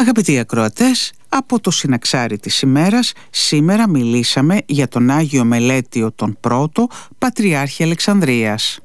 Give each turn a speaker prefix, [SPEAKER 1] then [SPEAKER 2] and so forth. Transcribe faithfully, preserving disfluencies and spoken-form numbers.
[SPEAKER 1] Αγαπητοί ακροατές, από το Συναξάρι της ημέρας, σήμερα μιλήσαμε για τον Άγιο Μελέτιο τον Πρώτο, Πατριάρχη Αλεξανδρίας.